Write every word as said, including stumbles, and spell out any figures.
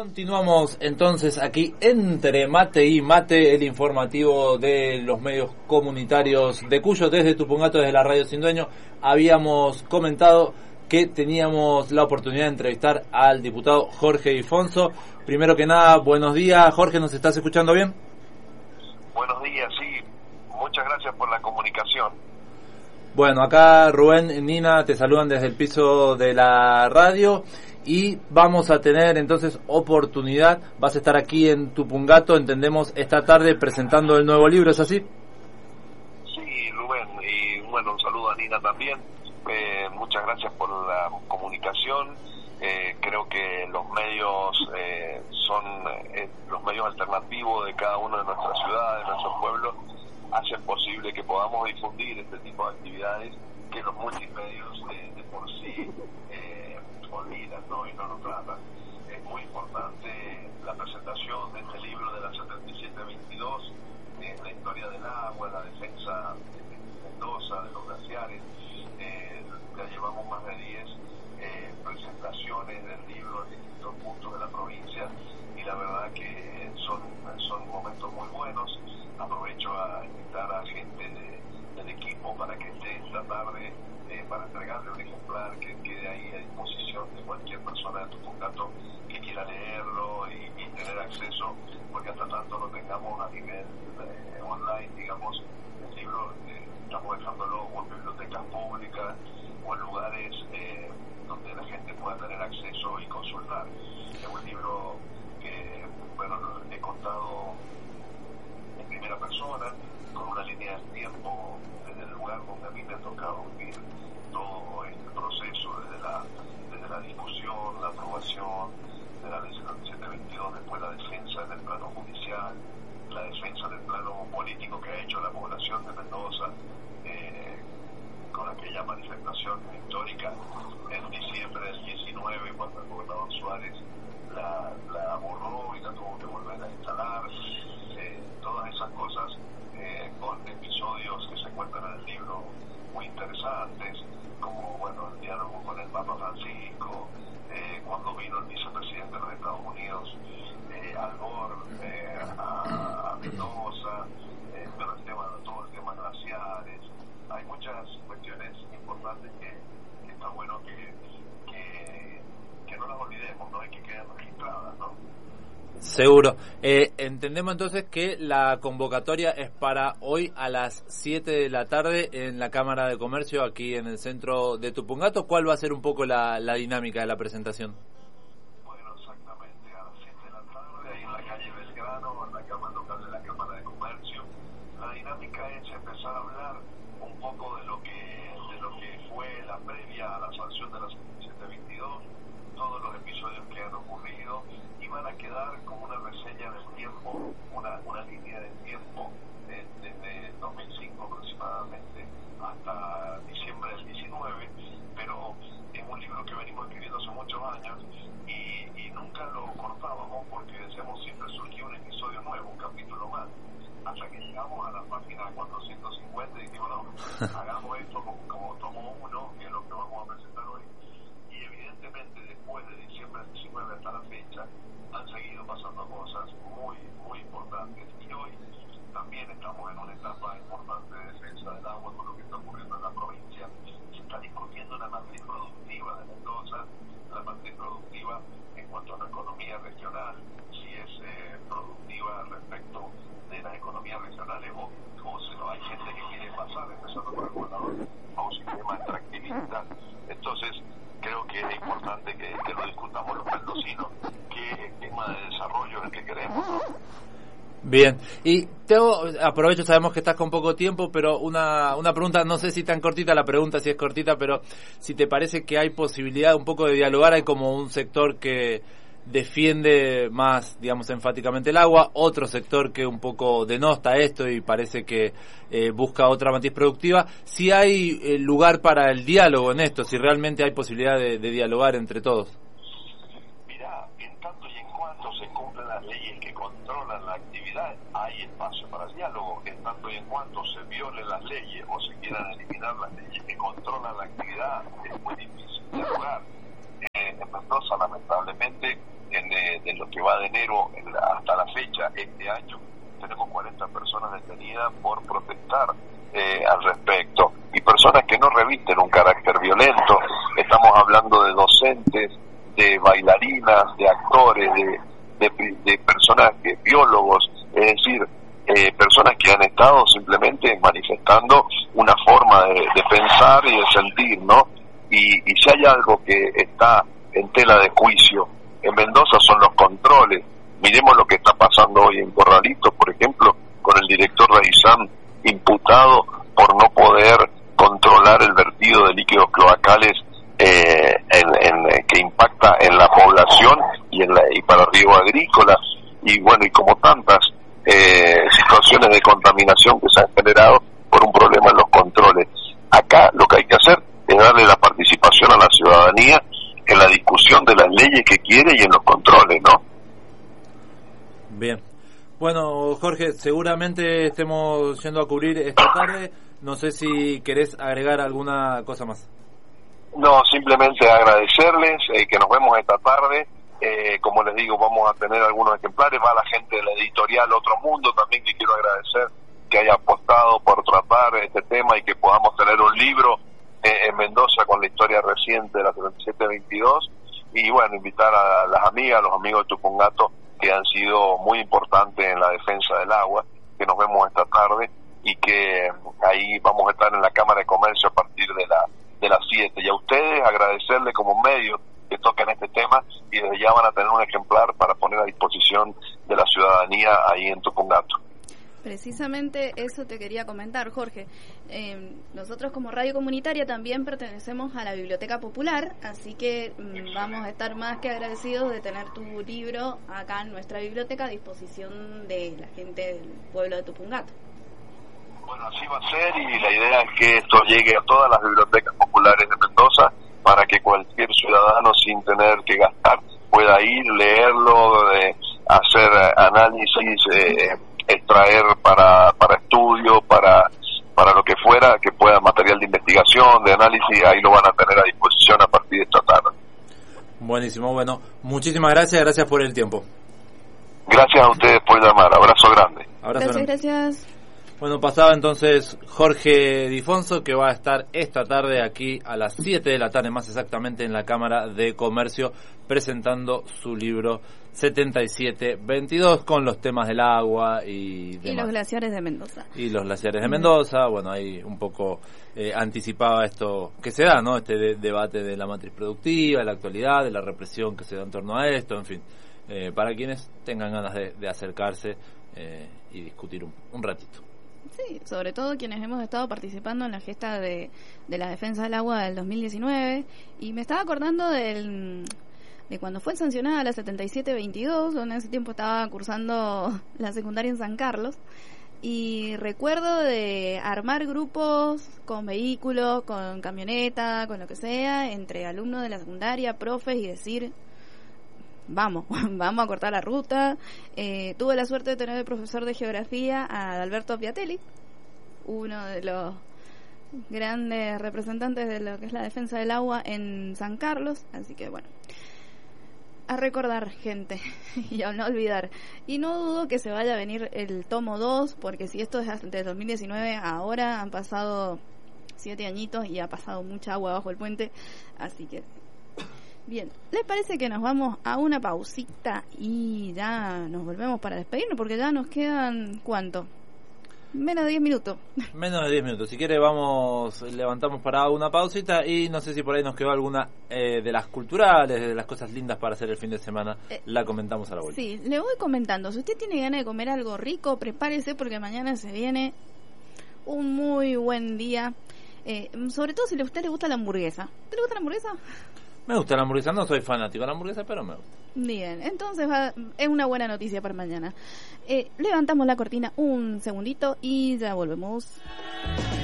Continuamos entonces aquí entre mate y mate, el informativo de los medios comunitarios de Cuyo, desde Tupungato, desde la Radio Sin Dueño. Habíamos comentado que teníamos la oportunidad de entrevistar al diputado Jorge Ifonso. Primero que nada, buenos días, Jorge, ¿nos estás escuchando bien? Buenos días, sí, muchas gracias por la comunicación. Bueno, acá Rubén y Nina te saludan desde el piso de la radio. Y vamos a tener entonces oportunidad, vas a estar aquí en Tupungato, entendemos, esta tarde presentando el nuevo libro, ¿es así? Sí, Rubén, y bueno, un saludo a Nina también. Eh, muchas gracias por la comunicación. Eh, creo que los medios eh, son eh, los medios alternativos de cada una de nuestras ciudades, de nuestros pueblos, hacen posible que podamos difundir este tipo de actividades que los multimedios eh, de por sí eh, olvidan, ¿no? Y no lo tratan. Es muy importante la presentación de este libro de la setenta y siete veintidós, eh, la historia del agua, la defensa de Mendoza, de los glaciares. Eh, ya llevamos más de diez eh, presentaciones del libro en distintos puntos de la provincia y la verdad que son, son momentos muy buenos. Aprovecho a invitar a gente de, del equipo para que esté esta tarde eh, para entregarle un ejemplar que quede ahí a disposición de cualquier persona de Tupungato que quiera leerlo y, y tener acceso, porque hasta tanto lo tengamos a nivel eh, online, digamos, el libro eh, estamos dejándolo o en bibliotecas públicas o en lugares eh, donde la gente pueda tener acceso y consultar. Es un libro que, bueno, he contado en primera persona, con una línea del tiempo desde el lugar donde a mí me ha tocado vivir todo este proceso, desde la, desde la discusión, la aprobación de la ley setenta y siete veintidós, después la defensa en el plano judicial, la defensa del plano político que ha hecho la población de Mendoza, eh, con aquella manifestación histórica en diciembre del diecinueve, cuando el gobernador Suárez la, la borró y la tuvo que volver a instalar. Eh, todas esas cosas eh, con episodios que se cuentan en el libro muy interesantes, como bueno el diálogo con el Papa Francisco, eh, cuando vino el vicepresidente de los Estados Unidos, eh, Al Gore, eh, a, a Mendoza, eh, pero el tema, todo el tema glaciares. Hay muchas cuestiones importantes que, que está bueno que, que, que no las olvidemos, ¿no? Y que queden registradas, ¿no? Seguro. Eh, entendemos entonces que la convocatoria es para hoy a las siete de la tarde en la Cámara de Comercio aquí en el centro de Tupungato. ¿Cuál va a ser un poco la, la dinámica de la presentación? Bueno, exactamente, a las siete de la tarde, ahí en la calle Belgrano, en la Cámara Local de la Cámara de Comercio. La dinámica es empezar a hablar un poco de lo que, de lo que fue la previa a la sanción de la setenta y siete veintidós, todos los episodios que han ocurrido, y van a quedar como una reseña del tiempo, una, una línea del tiempo eh, desde dos mil cinco aproximadamente hasta diciembre del diecinueve, pero es un libro que venimos escribiendo hace muchos años y, y nunca lo cortábamos porque decíamos siempre surgía un episodio nuevo, un capítulo más, hasta que llegamos a la página cuatrocientos cincuenta y dijimos, no, hagamos esto como, como tomo uno, que es lo que vamos a presentar hoy. Y evidentemente después de diciembre del diecinueve hasta la fecha han seguido pasando cosas muy, muy importantes, y hoy también estamos en una etapa importante de defensa del agua con lo que está ocurriendo en la provincia. Se está discutiendo la matriz productiva de Mendoza, la matriz productiva en cuanto a la economía regional, si es eh, productiva respecto de las economías regionales o, o si no hay gente que quiere pasar, empezando por el gobernador, a un sistema extractivista. Entonces creo que es importante que, que lo discutamos los mendocinos, qué tema de desarrollo es el que queremos, ¿no? Bien, y tengo, aprovecho, sabemos que estás con poco tiempo, pero una, una pregunta, no sé si tan cortita la pregunta, si es cortita, pero si te parece que hay posibilidad un poco de dialogar, hay como un sector que defiende más, digamos, enfáticamente el agua, otro sector que un poco denosta esto y parece que eh, busca otra matriz productiva. Si hay eh, lugar para el diálogo en esto, si realmente hay posibilidad de, de dialogar entre todos. Mirá, en tanto y en cuanto se cumplen las leyes que controlan la actividad, hay espacio para el diálogo. En tanto y en cuanto se violen las leyes o se quieran eliminar las leyes que controlan la actividad, es muy difícil dialogar. Eh, en Mendoza, lamentablemente, en, eh, de, los lo que va de enero hasta la fecha, este año, tenemos cuarenta personas detenidas por protestar eh, al respecto, y personas que no revisten un carácter violento. Estamos hablando de docentes, de bailarinas, de actores, de, de, de personas, que, biólogos, es decir, eh, personas que han estado simplemente manifestando una forma de, de pensar y de sentir, ¿no? Y, y si hay algo que está en tela de juicio en Mendoza son los controles. Miremos lo que está pasando hoy en Corralito, por ejemplo, con el director de AISAM imputado por no poder controlar el vertido de líquidos cloacales eh, en, en, que impacta en la población y, en la, y para riego agrícola, y bueno, y como tantas eh, situaciones de contaminación que se han generado por un problema en los controles. Acá lo que hay que hacer es darle la participación a la ciudadanía en la discusión de las leyes que quiere y en los controles, ¿no? Bien. Bueno, Jorge, seguramente estemos yendo a cubrir esta tarde. No sé si querés agregar alguna cosa más. No, simplemente agradecerles, eh, que nos vemos esta tarde. Eh, como les digo, vamos a tener algunos ejemplares. Va la gente de la editorial Otro Mundo también, que quiero agradecer que haya apostado por tratar este tema y que podamos tener un libro eh, en Mendoza con la historia reciente de la setenta y siete veintidós. Y bueno, invitar a las amigas, a los amigos de Tupungato, que han sido muy importantes en la defensa del agua, que nos vemos esta tarde y que ahí vamos a estar en la Cámara de Comercio a partir de la de las siete. Y a ustedes agradecerles como medio que toquen este tema, y desde ya van a tener un ejemplar para poner a disposición de la ciudadanía ahí en Tupungato. Precisamente eso te quería comentar, Jorge. Eh, nosotros como radio comunitaria también pertenecemos a la Biblioteca Popular, así que mm, vamos a estar más que agradecidos de tener tu libro acá en nuestra biblioteca a disposición de la gente del pueblo de Tupungato. Bueno, así va a ser, y la idea es que esto llegue a todas las bibliotecas populares de Mendoza para que cualquier ciudadano, sin tener que gastar, pueda ir, leerlo, de hacer análisis, eh, extraer para para estudio, para para lo que fuera, que pueda material de investigación, de análisis, ahí lo van a tener a disposición a partir de esta tarde. Buenísimo, bueno, muchísimas gracias, gracias por el tiempo. Gracias a ustedes por llamar, abrazo grande. Abrazo gracias, grande. gracias. Bueno, pasaba entonces Jorge Difonso, que va a estar esta tarde aquí a las siete de la tarde, más exactamente en la Cámara de Comercio, presentando su libro setenta y siete veintidós con los temas del agua y demás. Y los glaciares de Mendoza. Y los glaciares de Mendoza, bueno, ahí un poco eh, anticipaba esto que se da, ¿no? Este de, debate de la matriz productiva, de la actualidad, de la represión que se da en torno a esto, en fin, eh, para quienes tengan ganas de, de acercarse eh, y discutir un, un ratito. Sí, sobre todo quienes hemos estado participando en la gesta de, de la defensa del agua del dos mil diecinueve, y me estaba acordando del, de cuando fue sancionada la setenta y siete veintidós, donde en ese tiempo estaba cursando la secundaria en San Carlos, y recuerdo de armar grupos con vehículos, con camioneta, con lo que sea, entre alumnos de la secundaria, profes, y decir: vamos, vamos a cortar la ruta. Eh, tuve la suerte de tener de profesor de geografía a Alberto Piatelli, uno de los grandes representantes de lo que es la defensa del agua en San Carlos, así que bueno, a recordar, gente, y a no olvidar. Y no dudo que se vaya a venir el tomo dos, porque si esto es desde dos mil diecinueve, ahora han pasado siete añitos y ha pasado mucha agua bajo el puente, así que bien, ¿les parece que nos vamos a una pausita y ya nos volvemos para despedirnos? Porque ya nos quedan, ¿cuánto? Menos de diez minutos. Menos de diez minutos. Si quiere vamos, levantamos para una pausita, y no sé si por ahí nos quedó alguna eh, de las culturales, de las cosas lindas para hacer el fin de semana, eh, la comentamos a la vuelta. Sí, le voy comentando. Si usted tiene ganas de comer algo rico, prepárese, porque mañana se viene un muy buen día. Eh, sobre todo si a usted le gusta la hamburguesa. ¿Te le gusta la hamburguesa? Me gusta la hamburguesa, no soy fanático de la hamburguesa, pero me gusta. Bien, entonces va, es una buena noticia para mañana. Eh, levantamos la cortina un segundito y ya volvemos.